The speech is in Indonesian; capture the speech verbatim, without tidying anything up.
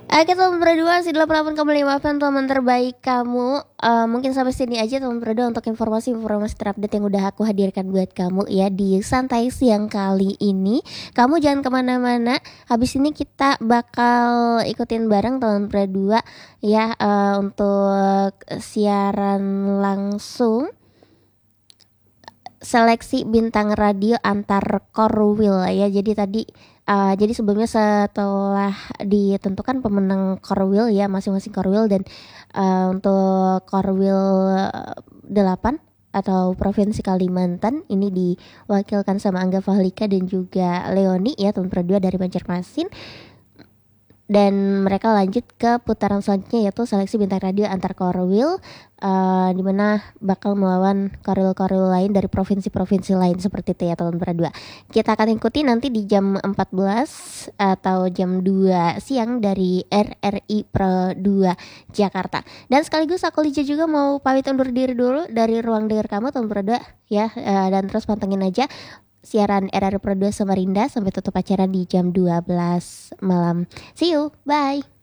Oke teman berdua, si delapan puluh delapan koma lima F M teman terbaik kamu. Eh, Mungkin sampai sini aja teman berdua untuk informasi-informasi terupdate yang udah aku hadirkan buat kamu ya di Santai Siang kali ini. Kamu jangan kemana-mana, habis ini kita bakal ikutin bareng teman berdua ya, eh, untuk siaran langsung seleksi bintang radio antar Korwil ya. Jadi tadi uh, jadi sebelumnya setelah ditentukan pemenang Korwil ya masing-masing Korwil, dan uh, untuk Korwil delapan atau Provinsi Kalimantan ini diwakilkan sama Angga Fahlika dan juga Leoni ya, teman berdua dari Banjarmasin. Dan mereka lanjut ke putaran selanjutnya yaitu seleksi bintang radio antar Korwil, uh, di mana bakal melawan Korwil-Korwil lain dari provinsi-provinsi lain seperti itu ya teman berdua. Kita akan ikuti nanti di jam empat belas atau jam dua siang dari R R I Pro dua Jakarta. Dan sekaligus aku Lija juga mau pamit undur diri dulu dari ruang dengar kamu teman berdua ya, uh, dan terus pantengin aja siaran R R I Pro dua Samarinda sampai tutup acara di jam dua belas malam. See you, bye.